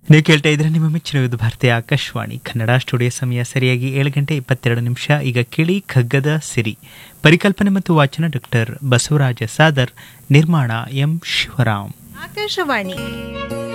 ನೀವು ಕೇಳ್ತಾ ಇದ್ರೆ ನಿಮ್ಮ ಮೆಚ್ಚಿನ ವಿವಿಧ ಭಾರತೀಯ ಆಕಾಶವಾಣಿ ಕನ್ನಡ ಸ್ಟುಡಿಯೋ ಸಮಯ ಸರಿಯಾಗಿ 7:22. ಈಗ ಕೇಳಿ ಕಗ್ಗದ ಸಿರಿ. ಪರಿಕಲ್ಪನೆ ಮತ್ತು ವಾಚನ ಡಾಕ್ಟರ್ ಬಸವರಾಜ ಸಾದರ್, ನಿರ್ಮಾಣ ಎಂ ಶಿವರಾಮ್. ಆಕಾಶವಾಣಿ